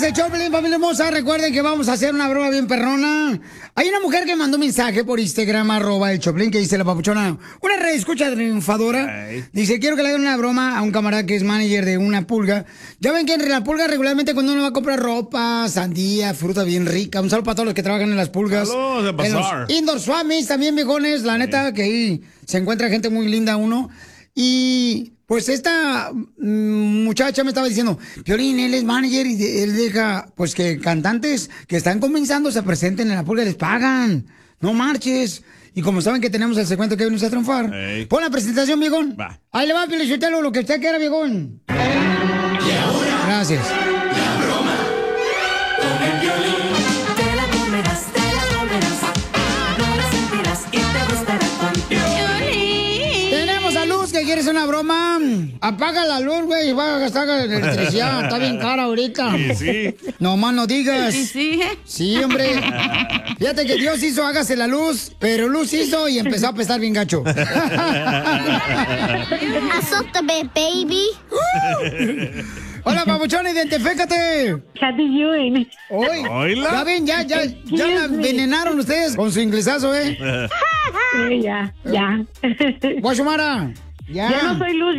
Somos el Choplin, familia hermosa. Recuerden que vamos a hacer una broma bien perrona. Hay una mujer que mandó un mensaje por Instagram, @el Choplin, que dice la papuchona, una red escucha triunfadora. Dice, quiero que le hagan una broma a un camarada que es manager de una pulga. Ya ven que en la pulga regularmente cuando uno va a comprar ropa, sandía, fruta bien rica. Un saludo para todos los que trabajan en las pulgas. Saludos de en pasar. los indoor swamis también, viejones. La neta que ahí se encuentra gente muy linda uno. Y pues esta muchacha me estaba diciendo, Piolín, él es manager y él deja, pues que cantantes que están comenzando se presenten en la pulga, les pagan. No marches. Y como saben que tenemos el segmento que venimos a triunfar. Pon la presentación, viejón. Ahí le va, Piolín, lo que usted quiera, viejón. Y ahora, gracias. la broma con el Piolín. Te la comerás, no la sentirás y te gustará con Piolín. Tenemos a Luz que quiere hacer una broma. Apaga la luz, güey, y va a gastar electricidad. Está bien cara ahorita. Sí. No más no digas. Sí. Sí, hombre. Fíjate que Dios hizo, hágase la luz, pero Luz hizo y empezó a apestar bien gacho. Azótame, baby. Hola, papuchón, identifícate. How do you doing? Hola. Ya ven, ya la envenenaron ustedes con su inglesazo, ¿eh? Ya. Guachumara. Ya no soy Luz.